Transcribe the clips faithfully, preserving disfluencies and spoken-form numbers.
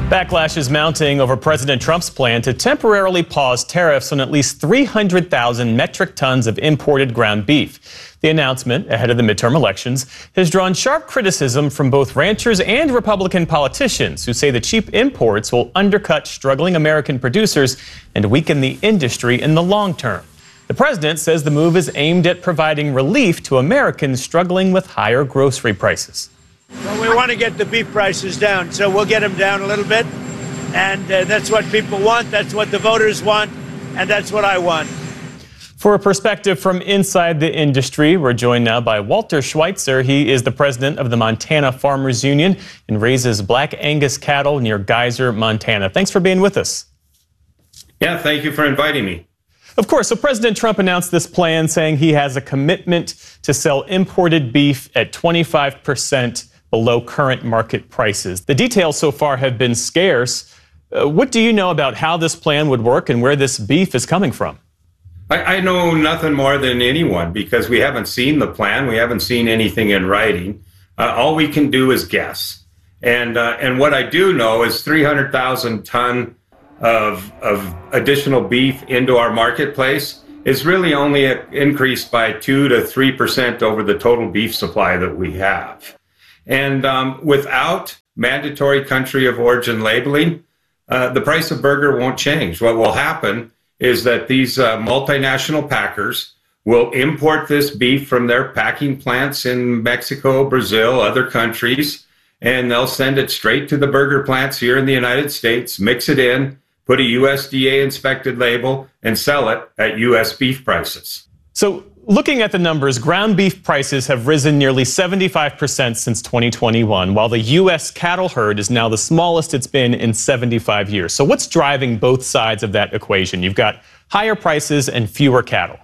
Backlash is mounting over President Trump's plan to temporarily pause tariffs on at least three hundred thousand metric tons of imported ground beef. The announcement, ahead of the midterm elections, has drawn sharp criticism from both ranchers and Republican politicians who say the cheap imports will undercut struggling American producers and weaken the industry in the long term. The president says the move is aimed at providing relief to Americans struggling with higher grocery prices. Well, we want to get the beef prices down, so we'll get them down a little bit. And uh, that's what people want, that's what the voters want, and that's what I want. For a perspective from inside the industry, we're joined now by Walter Schweitzer. He is the president of the Montana Farmers Union and raises Black Angus cattle near Geyser, Montana. Thanks for being with us. Yeah, thank you for inviting me. Of course, so President Trump announced this plan saying he has a commitment to sell imported beef at twenty-five percent below current market prices. The details so far have been scarce. Uh, what do you know about how this plan would work and where this beef is coming from? I, I know nothing more than anyone because we haven't seen the plan. We haven't seen anything in writing. Uh, all we can do is guess. And uh, and what I do know is three hundred thousand ton of of additional beef into our marketplace is really only increased by two to three percent over the total beef supply that we have. And um, without mandatory country of origin labeling, uh, the price of burger won't change. What will happen is that these uh, multinational packers will import this beef from their packing plants in Mexico, Brazil, other countries, and they'll send it straight to the burger plants here in the United States, mix it in, put a U S D A inspected label, and sell it at U S beef prices. So looking at the numbers, ground beef prices have risen nearly seventy-five percent since twenty twenty-one, while the U S cattle herd is now the smallest it's been in seventy-five years. So what's driving both sides of that equation? You've got higher prices and fewer cattle.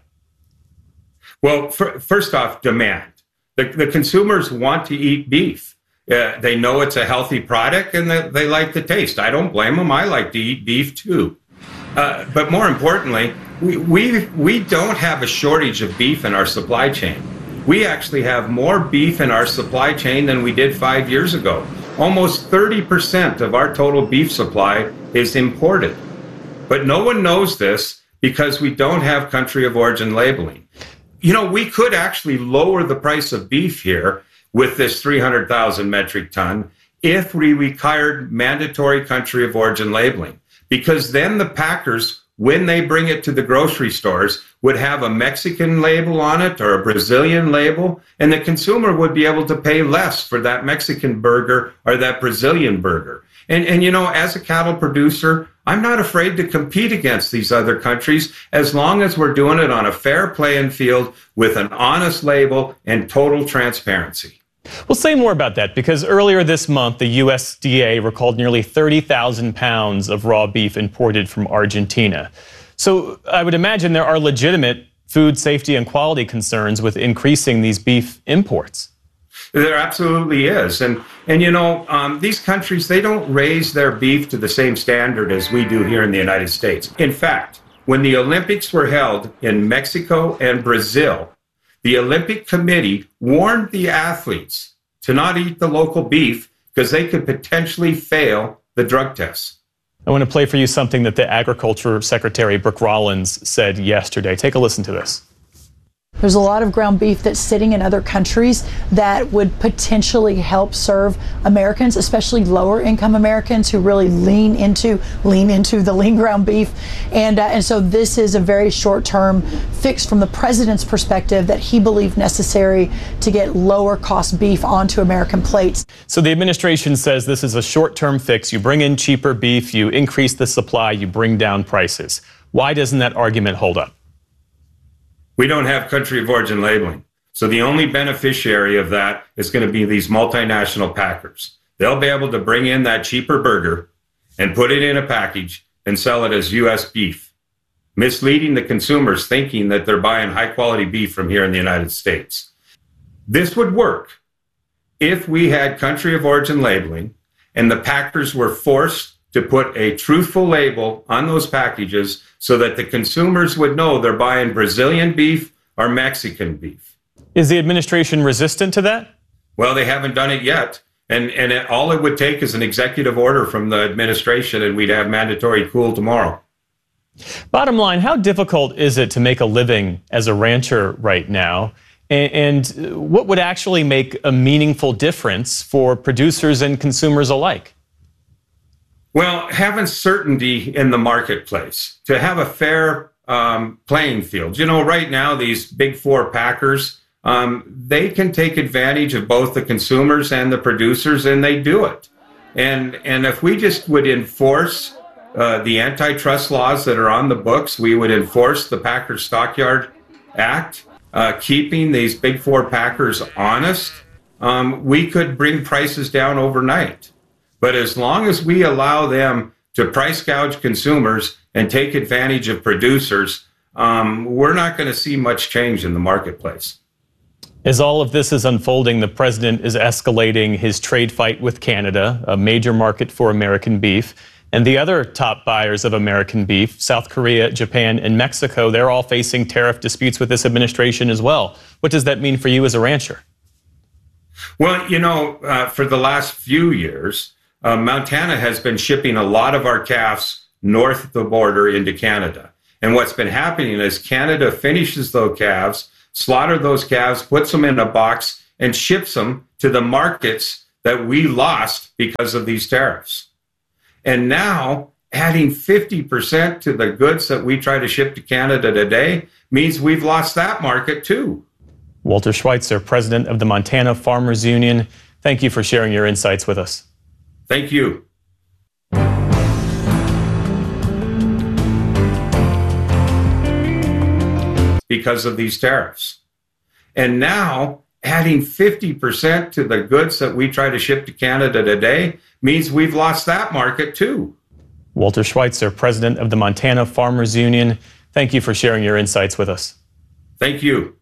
Well, for, first off, demand. The, the consumers want to eat beef. Uh, they know it's a healthy product and they, they like the taste. I don't blame them. I like to eat beef too. Uh, but more importantly, we, we, we don't have a shortage of beef in our supply chain. We actually have more beef in our supply chain than we did five years ago. Almost thirty percent of our total beef supply is imported. But no one knows this because we don't have country of origin labeling. You know, we could actually lower the price of beef here with this three hundred thousand metric ton if we required mandatory country of origin labeling. Because then the packers, when they bring it to the grocery stores, would have a Mexican label on it or a Brazilian label, and the consumer would be able to pay less for that Mexican burger or that Brazilian burger. And, and you know, as a cattle producer, I'm not afraid to compete against these other countries as long as we're doing it on a fair playing field with an honest label and total transparency. We'll say more about that because earlier this month, the U S D A recalled nearly thirty thousand pounds of raw beef imported from Argentina. So I would imagine there are legitimate food safety and quality concerns with increasing these beef imports. There absolutely is. And, and you know, um, these countries, they don't raise their beef to the same standard as we do here in the United States. In fact, when the Olympics were held in Mexico and Brazil, the Olympic Committee warned the athletes to not eat the local beef because they could potentially fail the drug tests. I want to play for you something that the Agriculture Secretary Brooke Rollins said yesterday. Take a listen to this. There's a lot of ground beef that's sitting in other countries that would potentially help serve Americans, especially lower income Americans who really lean into lean into the lean ground beef. And, uh, and so this is a very short term fix from the president's perspective that he believed necessary to get lower cost beef onto American plates. So the administration says this is a short term fix. You bring in cheaper beef, you increase the supply, you bring down prices. Why doesn't that argument hold up? We don't have country of origin labeling. So the only beneficiary of that is going to be these multinational packers. They'll be able to bring in that cheaper burger and put it in a package and sell it as U S beef, misleading the consumers thinking that they're buying high quality beef from here in the United States. This would work if we had country of origin labeling and the packers were forced to put a truthful label on those packages so that the consumers would know they're buying Brazilian beef or Mexican beef. Is the administration resistant to that? Well, they haven't done it yet. And, and it, all it would take is an executive order from the administration, and we'd have mandatory cool tomorrow. Bottom line, how difficult is it to make a living as a rancher right now? And, and what would actually make a meaningful difference for producers and consumers alike? Well, having certainty in the marketplace, to have a fair um, playing field. You know, right now, these big four packers, um, they can take advantage of both the consumers and the producers, and they do it. And, and if we just would enforce uh, the antitrust laws that are on the books, we would enforce the Packers Stockyard Act, uh, keeping these big four packers honest, um, we could bring prices down overnight. But as long as we allow them to price gouge consumers and take advantage of producers, um, we're not going to see much change in the marketplace. As all of this is unfolding, the president is escalating his trade fight with Canada, a major market for American beef. And the other top buyers of American beef, South Korea, Japan, and Mexico, they're all facing tariff disputes with this administration as well. What does that mean for you as a rancher? Well, you know, uh, for the last few years, uh, Montana has been shipping a lot of our calves north of the border into Canada. And what's been happening is Canada finishes those calves, slaughter those calves, puts them in a box, and ships them to the markets that we lost because of these tariffs. And now adding fifty percent to the goods that we try to ship to Canada today means we've lost that market too. Walter Schweitzer, president of the Montana Farmers Union, thank you for sharing your insights with us. Thank you. Because of these tariffs. And now adding fifty percent to the goods that we try to ship to Canada today means we've lost that market too. Walter Schweitzer, president of the Montana Farmers Union, thank you for sharing your insights with us. Thank you.